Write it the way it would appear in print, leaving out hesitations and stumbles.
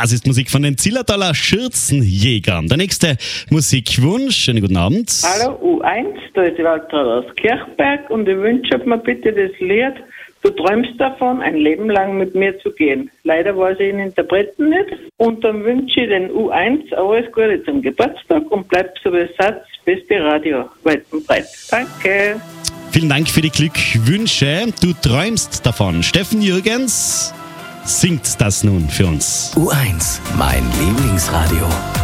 Das ist Musik von den Zillertaler Schürzenjägern. Der nächste Musikwunsch. Schönen guten Abend. Hallo U1, da ist die Waltraud aus Kirchberg und ich wünsche mir bitte das Lied Du träumst davon, ein Leben lang mit mir zu gehen. Leider weiß ich den Interpreten nicht. Und dann wünsche ich den U1 alles Gute zum Geburtstag und bleibt so wie es sagt, beste Radio weit und breit. Danke. Vielen Dank für die Glückwünsche. Du träumst davon. Steffen Jürgens singt das nun für uns. U1, mein Lieblingsradio.